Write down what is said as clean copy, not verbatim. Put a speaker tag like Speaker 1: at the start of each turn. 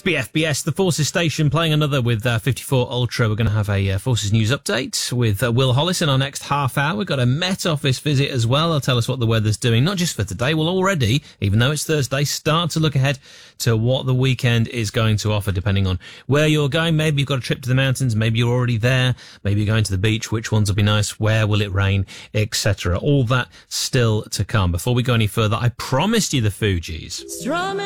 Speaker 1: BFBS, the Forces Station, playing another with 54 Ultra. We're going to have a Forces News update with Will Hollis in our next half hour. We've got a Met Office visit as well. They'll tell us what the weather's doing, not just for today. We'll already, even though it's Thursday, start to look ahead to what the weekend is going to offer, depending on where you're going. Maybe you've got a trip to the mountains. Maybe you're already there. Maybe you're going to the beach. Which ones will be nice? Where will it rain? Etc. All that still to come. Before we go any further, I promised you the Fugees.